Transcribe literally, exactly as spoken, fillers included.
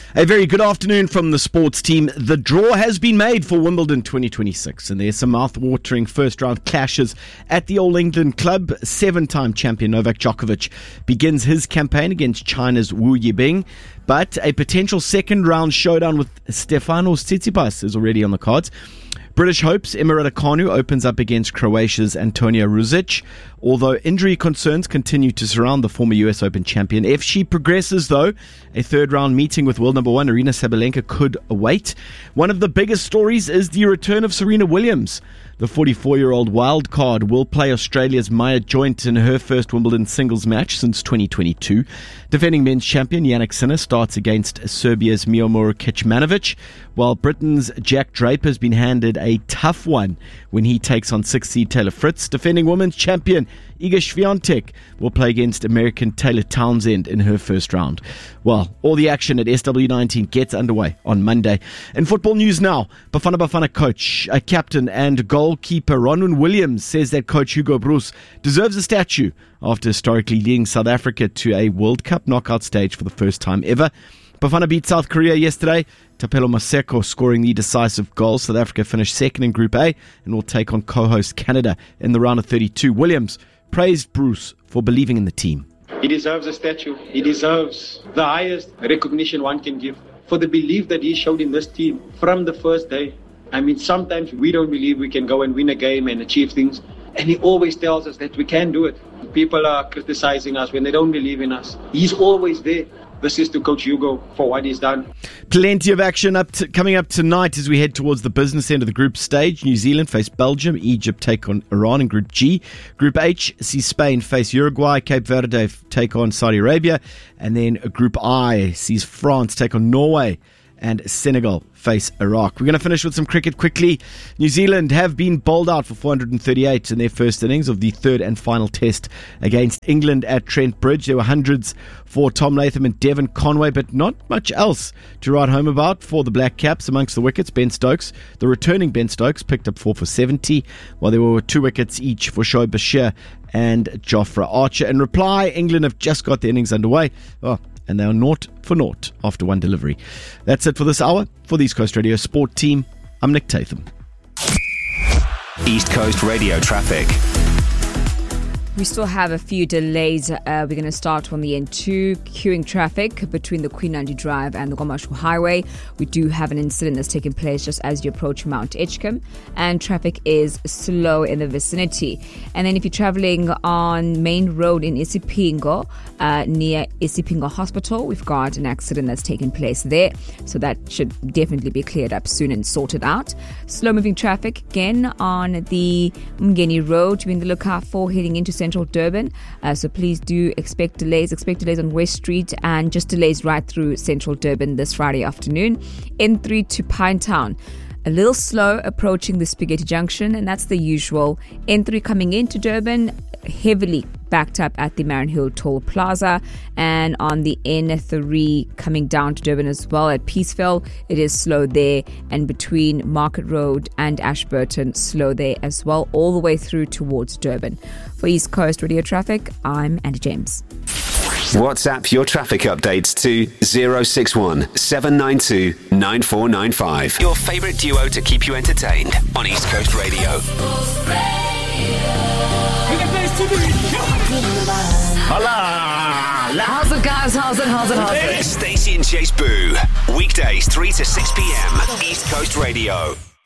A very good afternoon from the sports team. The draw has been made for Wimbledon twenty twenty-six, and there's some mouth-watering first-round clashes at the All England Club. Seven-time champion Novak Djokovic begins his campaign against China's Wu Yibing, but a potential second-round showdown with Stefanos Tsitsipas is already on the cards. British hopes Emma Raducanu opens up against Croatia's Antonija Ružić. Although injury concerns continue to surround the former U S Open champion, if she progresses, though, a third-round meeting with world number one Aryna Sabalenka could await. One of the biggest stories is the return of Serena Williams. The forty-four-year-old wild card will play Australia's Maya Joint in her first Wimbledon singles match since twenty twenty-two. Defending men's champion Jannik Sinner starts against Serbia's Miomir Kecmanovic, while Britain's Jack Draper has been handed a tough one when he takes on six-seed Taylor Fritz. Defending women's champion Iga Swiatek will play against American Taylor Townsend in her first round. Well, all the action at S W nineteen gets underway on Monday. In football news now, Bafana Bafana coach, a captain and goalkeeper Ronwen Williams says that coach Hugo Broos deserves a statue after historically leading South Africa to a World Cup knockout stage for the first time ever. Bafana beat South Korea yesterday. Tapelo Maseko scoring the decisive goal. South Africa finished second in Group A and will take on co-host Canada in the round of thirty-two. Williams praised Bruce for believing in the team. He deserves a statue. He deserves the highest recognition one can give for the belief that he showed in this team from the first day. I mean, sometimes we don't believe we can go and win a game and achieve things. And he always tells us that we can do it. People are criticizing us when they don't believe in us. He's always there. This is to Coach Hugo for what he's done. Plenty of action up to, coming up tonight as we head towards the business end of the group stage. New Zealand face Belgium. Egypt take on Iran in Group G. Group H sees Spain face Uruguay. Cape Verde take on Saudi Arabia. And then Group I sees France take on Norway. And Senegal face Iraq. We're going to finish with some cricket quickly. New Zealand have been bowled out for four hundred thirty-eight in their first innings of the third and final test against England at Trent Bridge. There were hundreds for Tom Latham and Devon Conway, but not much else to write home about for the Black Caps. Amongst the wickets, Ben Stokes, the returning Ben Stokes, picked up four for seventy, while there were two wickets each for Shoaib Bashir and Jofra Archer. In reply, England have just got their innings underway. Oh, and they are naught for naught after one delivery. That's it for this hour. For the East Coast Radio Sport Team, I'm Nick Tatham. East Coast Radio traffic. We still have a few delays. Uh, we're going to start on the N two, queuing traffic between the Queen Nandi Drive and the Gomashu Highway. We do have an incident that's taking place just as you approach Mount Edgecombe, and traffic is slow in the vicinity. And then if you're traveling on Main Road in Isipingo, uh, near Isipingo Hospital, we've got an accident that's taken place there. So that should definitely be cleared up soon and sorted out. Slow-moving traffic again on the Mgeni Road. You're in the lookout for heading into Central Central Durban, uh, so please do expect delays. Expect delays on West Street and just delays right through Central Durban this Friday afternoon. N three to Pinetown, a little slow approaching the Spaghetti Junction, and that's the usual. N three coming into Durban, heavily backed up at the Marion Hill Toll Plaza, and on the N three coming down to Durban as well at Peaceville, it is slow there, and between Market Road and Ashburton, slow there as well, all the way through towards Durban. For East Coast Radio Traffic, I'm Andy James. WhatsApp your traffic updates to zero six one seven nine two nine four nine five. Your favourite duo to keep you entertained on East Coast Radio. Hola! How's it, guys? How's it? How's it? How's it? Stacey and Chase Boo. Weekdays, three to six p.m. East Coast Radio.